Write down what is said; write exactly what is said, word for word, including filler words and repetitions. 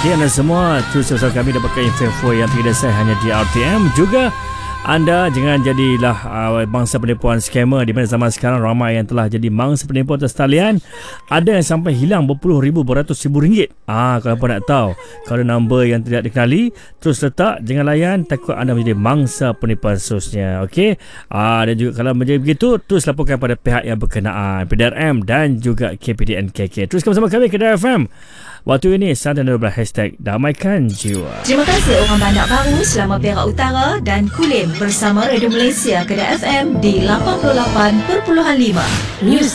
Okay, anda semua terus bersama kami dapatkan info yang tidak saya hanya di R T M. Juga anda jangan jadilah uh, mangsa penipuan scammer, di mana zaman sekarang ramai yang telah jadi mangsa penipuan atas talian. Ada yang sampai hilang berpuluh ribu, beratus ribu ringgit. Ah, kalau apa nak tahu, kalau number yang tidak dikenali, terus letak, jangan layan, takut anda menjadi mangsa penipuan seterusnya. Okey. Ah, dan juga kalau menjadi begitu, terus laporkan pada pihak yang berkenaan, P D R M dan juga K P D N K K. Teruskan bersama kami Kedah F M. Waktu ini Santan dua belas hashtag Damaikan Jiwa. Terima kasih orang Bandar Baru, Selama Perak Utara dan Kulim bersama Radio Malaysia Kedah F M di lapan puluh lapan perpuluhan lima. News